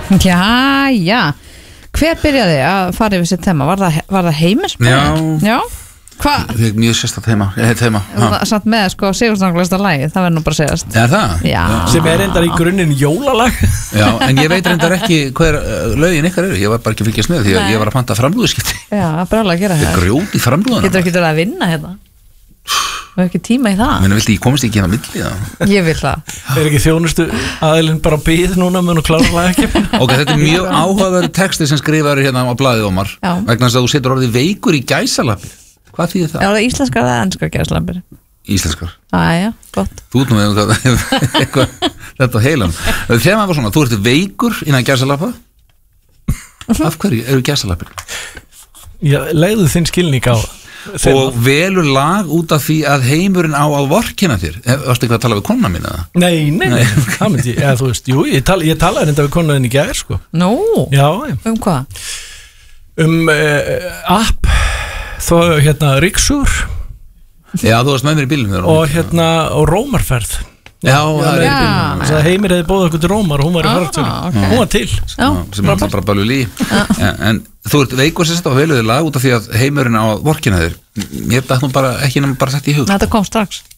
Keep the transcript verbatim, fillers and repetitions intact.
Já, já Hver byrjaði að fara yfir sitt tema? Var það, var það Heimir? Já, já. Hvað? Það er mjög sérstætt heima, heima. Samt með sko sigurstranglegasta lagi, það verður nú bara segjast. Já, það? Já. Sem er reyndar í grunninn jólalag. Já, en ég veit reyndar ekki hver lögin ykkar eru, ég var bara ekki að fylgjast með því að ég var að panta framlúðskipti. Já, það er bara að gera það. Það er grjót í framlúðuna. Getur ekki verið að vinna hérna? Það er ekki tíma í það. Menni, viltu ég komist ekki hérna á milli það? Ég vil það. Er ekki þjónustu aðilinn bara bíð núna með hún klára ekki? Ok, þetta er mjög áhugaverður texti sem skrifaður hérna á blaðið Ómar, vegna þess að þú setur orðið veikur í gæsalappi. Hvað þýðir það? Er það íslenskar eða enskar gæsalapir? Íslenskar. Æja, gott. Þú ert nú með eitthvað þetta heilan. Þegar maður var svona, þú ert veikur innan gæsalappa. Af hverju eru gæsalapir? Já, legðu þinn skilning á þeim. Og velur lag út af því að heimurinn á að vorkina þér. Varstu eitthvað að tala við kona mín eða? Nei, nei, nei. Það myndi ég, eða þú veist, jú, ég, tala, ég talaði reynda við konaðin í gær, sko. Nú, já, um hvað? Um uh, app þó hérna Ríksur. Já, þú varst með mér í bílum og hérna og Rómarferð. Já, það er þess að Heimir hefði bóðið okkur til Rómar og hún var í fartölum. Hún var til. Sem er bara balur lí. En þú ert veikur sérst á veluði lag út af því að heimurinn á vorkina þér. Mér dætt nú bara ekki nema bara sett í hug. Þetta kom strax.